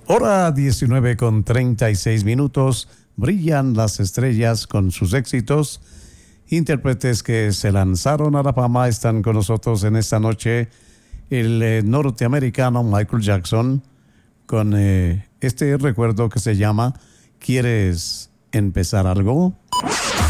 Hora 19:36. Brillan las estrellas con sus éxitos. Intérpretes que se lanzaron a la fama están con nosotros en esta noche. El norteamericano Michael Jackson con este recuerdo que se llama ¿Quieres empezar algo?